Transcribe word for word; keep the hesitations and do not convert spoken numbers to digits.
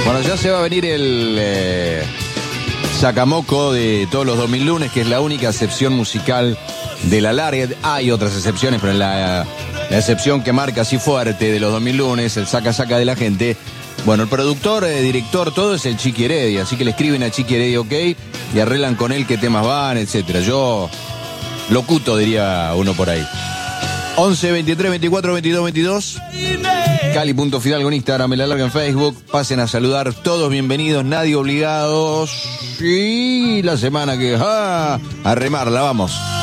Bueno, ya se va a venir el eh, sacamoco de todos los dos mil lunes, que es la única excepción musical de la larga. Hay otras excepciones, pero la, la excepción que marca así fuerte de los dos mil lunes, el saca-saca de la gente. Bueno, el productor, eh, director, todo es el Chiqui Heredia, así que le escriben a Chiqui Heredia, ok, y arreglan con él qué temas van, etcétera. Yo, locuto, diría uno por ahí. once, veintitrés, veinticuatro, veintidós, veintidós. Cali punto Fidalgo en Instagram, me la larga en Facebook. Pasen a saludar, todos bienvenidos, nadie obligados. Y la semana que... ¡Ah! A remarla, vamos.